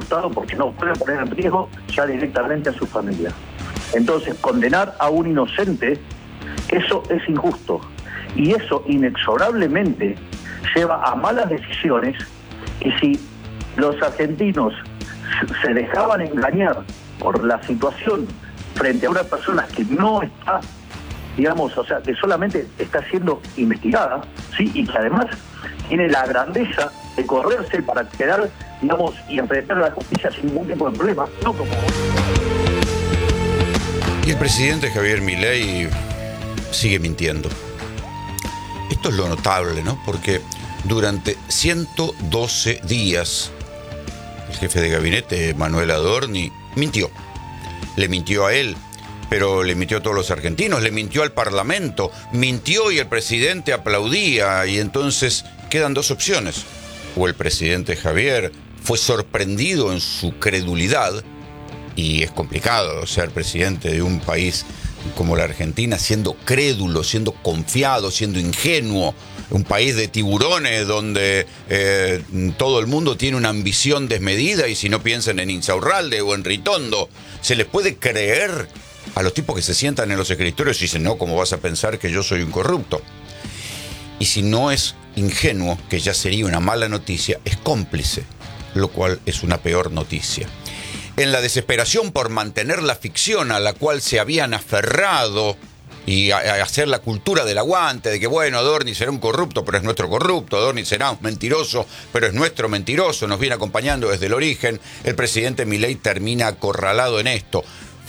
asustado porque no puede poner en riesgo ya directamente a su familia. Entonces, condenar a un inocente, eso es injusto. Y eso inexorablemente lleva a malas decisiones. Y si los argentinos se dejaban engañar por la situación frente a una persona que no está, digamos, o sea, que solamente está siendo investigada, ¿sí? Y que además tiene la grandeza de correrse para quedar, digamos, y enfrentar a la justicia sin ningún tipo de problema, no como... Y el presidente Javier Milei sigue mintiendo. Esto es lo notable, ¿no? Porque durante 112 días el jefe de gabinete, Manuel Adorni, mintió. Le mintió a él, pero le mintió a todos los argentinos, le mintió al Parlamento, mintió y el presidente aplaudía, y entonces quedan dos opciones. O el presidente Javier fue sorprendido en su credulidad, y es complicado ser presidente de un país como la Argentina siendo crédulo, siendo confiado, siendo ingenuo, un país de tiburones donde todo el mundo tiene una ambición desmedida, y si no piensan en Insaurralde o en Ritondo, se les puede creer a los tipos que se sientan en los escritorios y dicen, no, ¿cómo vas a pensar que yo soy un corrupto? Y si no es ingenuo, que ya sería una mala noticia, es cómplice, lo cual es una peor noticia. En la desesperación por mantener la ficción a la cual se habían aferrado y a hacer la cultura del aguante, de que bueno, Adorni será un corrupto, pero es nuestro corrupto, Adorni será un mentiroso, pero es nuestro mentiroso, nos viene acompañando desde el origen, el presidente Milei termina acorralado en esto.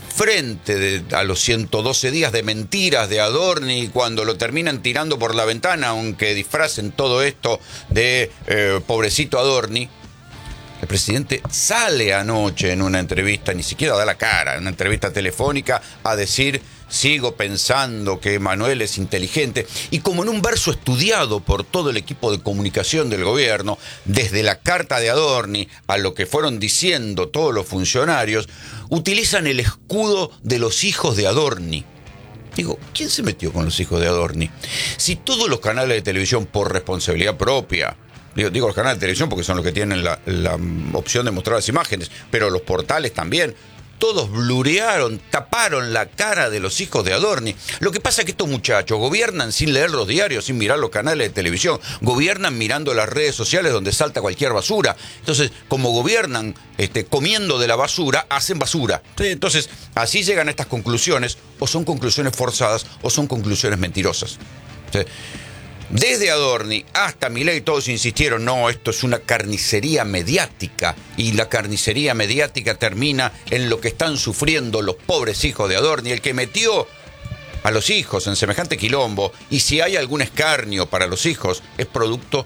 Frente a los 112 días de mentiras de Adorni, cuando lo terminan tirando por la ventana, aunque disfracen todo esto de pobrecito Adorni, el presidente sale anoche en una entrevista, ni siquiera da la cara, en una entrevista telefónica, a decir, sigo pensando que Manuel es inteligente, y como en un verso estudiado por todo el equipo de comunicación del gobierno, desde la carta de Adorni a lo que fueron diciendo todos los funcionarios, utilizan el escudo de los hijos de Adorni. Digo, ¿quién se metió con los hijos de Adorni? Si todos los canales de televisión, por responsabilidad propia, digo los canales de televisión porque son los que tienen la opción de mostrar las imágenes, pero los portales también, todos blurearon, taparon la cara de los hijos de Adorni. Lo que pasa es que estos muchachos gobiernan sin leer los diarios, sin mirar los canales de televisión, gobiernan mirando las redes sociales donde salta cualquier basura. Entonces, como gobiernan comiendo de la basura, hacen basura. Entonces, así llegan a estas conclusiones, o son conclusiones forzadas, o son conclusiones mentirosas. Entonces, desde Adorni hasta Milei todos insistieron, no, esto es una carnicería mediática, y la carnicería mediática termina en lo que están sufriendo los pobres hijos de Adorni, el que metió a los hijos en semejante quilombo, y si hay algún escarnio para los hijos, es producto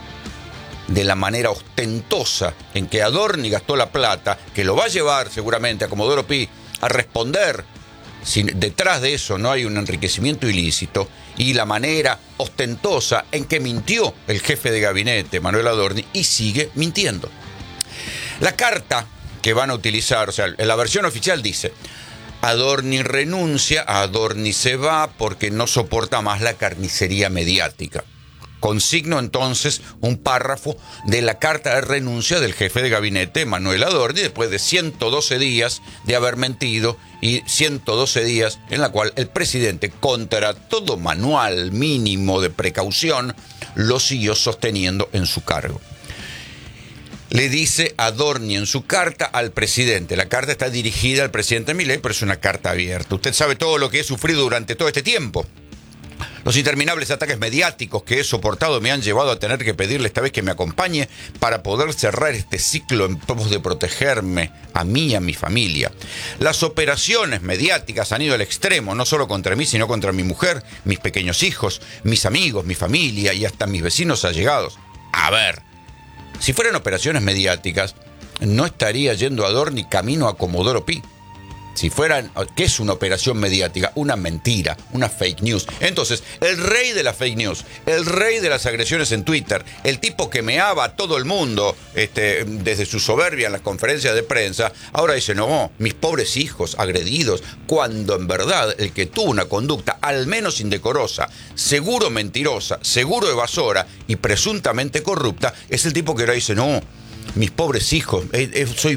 de la manera ostentosa en que Adorni gastó la plata, que lo va a llevar seguramente a Comodoro Pi a responder si detrás de eso no hay un enriquecimiento ilícito, y la manera ostentosa en que mintió el jefe de gabinete, Manuel Adorni, y sigue mintiendo. La carta que van a utilizar, o sea, la versión oficial dice, Adorni renuncia, Adorni se va porque no soporta más la carnicería mediática. Consigno entonces un párrafo de la carta de renuncia del jefe de gabinete, Manuel Adorni, después de 112 días de haber mentido, y 112 días en la cual el presidente, contra todo manual mínimo de precaución, lo siguió sosteniendo en su cargo. Le dice Adorni en su carta al presidente. La carta está dirigida al presidente Milei, pero es una carta abierta. Usted sabe todo lo que he sufrido durante todo este tiempo. Los interminables ataques mediáticos que he soportado me han llevado a tener que pedirle esta vez que me acompañe para poder cerrar este ciclo en pos de protegerme a mí y a mi familia. Las operaciones mediáticas han ido al extremo, no solo contra mí, sino contra mi mujer, mis pequeños hijos, mis amigos, mi familia y hasta mis vecinos allegados. A ver, si fueran operaciones mediáticas, no estaría yendo Adorni camino a Comodoro Pi. Si fueran, ¿qué es una operación mediática? Una mentira, una fake news. Entonces, el rey de la fake news, el rey de las agresiones en Twitter, el tipo que meaba a todo el mundo desde su soberbia en las conferencias de prensa, ahora dice, no, mis pobres hijos agredidos, cuando en verdad el que tuvo una conducta al menos indecorosa, seguro mentirosa, seguro evasora y presuntamente corrupta, es el tipo que ahora dice, no, mis pobres hijos, soy